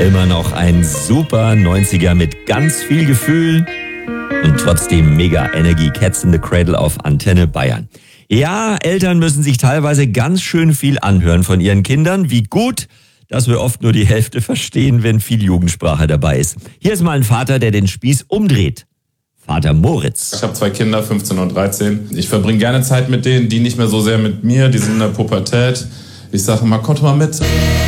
Immer noch ein super 90er mit ganz viel Gefühl und trotzdem mega Energie. Cats in the Cradle auf Antenne Bayern. Ja, Eltern müssen sich teilweise ganz schön viel anhören von ihren Kindern. Wie gut, dass wir oft nur die Hälfte verstehen, wenn viel Jugendsprache dabei ist. Hier ist mal ein Vater, der den Spieß umdreht. Vater Moritz. Ich habe 2 Kinder, 15 und 13. Ich verbringe gerne Zeit mit denen, die nicht mehr so sehr mit mir, die sind in der Pubertät. Ich sage immer, kommt mal mit.